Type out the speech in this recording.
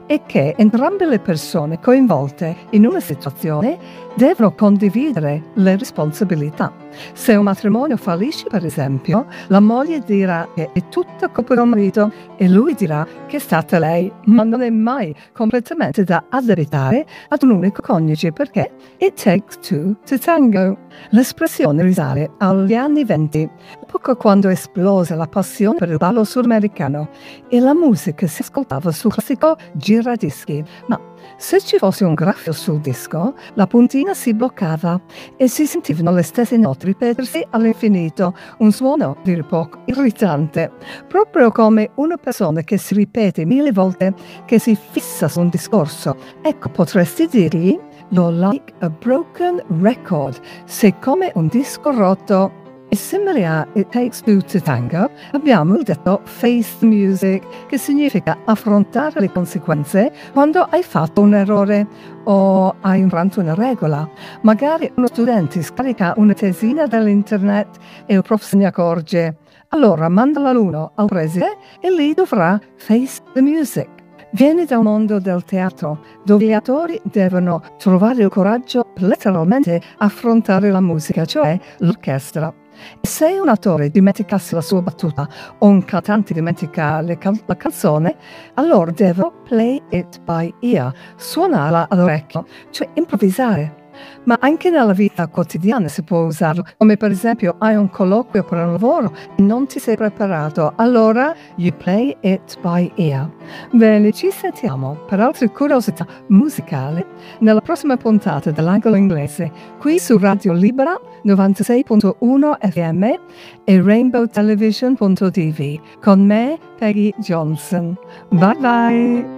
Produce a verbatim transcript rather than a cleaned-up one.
è che entrambe le persone coinvolte in una situazione devono condividere le responsabilità. Se un matrimonio fallisce, per esempio, la moglie dirà che è tutta colpa del marito e lui dirà che è stata lei, ma non è mai completamente da addebitare ad un unico coniuge, perché it takes two to tango. L'espressione risale agli anni venti, poco quando esplose la passione per il ballo sudamericano e la musica si ascoltava sul classico giradischi, ma se ci fosse un graffio sul disco, la puntina si bloccava e si sentivano le stesse note ripetersi all'infinito, un suono dir poco irritante, proprio come una persona che si ripete mille volte, che si fissa su un discorso. Ecco, potresti dirgli: you're like a broken record, sei come un disco rotto. E simile a It Takes Two to Tango, abbiamo il detto face the music, che significa affrontare le conseguenze quando hai fatto un errore o hai infranto una regola. Magari uno studente scarica una tesina dall'internet e il prof se ne accorge. Allora mandala l'uno al preside e lì dovrà face the music. Viene dal mondo del teatro, dove gli attori devono trovare il coraggio per letteralmente affrontare la musica, cioè l'orchestra. Se un attore dimenticasse la sua battuta o un cantante dimentica le can- la canzone, allora devo play it by ear, suonarla all'orecchio, cioè improvvisare. Ma anche nella vita quotidiana si può usarlo, come per esempio hai un colloquio per un lavoro e non ti sei preparato, allora you play it by ear. Bene, ci sentiamo per altre curiosità musicali nella prossima puntata dell'Angolo Inglese, qui su Radio Libera novantasei punto uno F M e rainbow television punto t v con me, Peggy Johnson. Bye bye!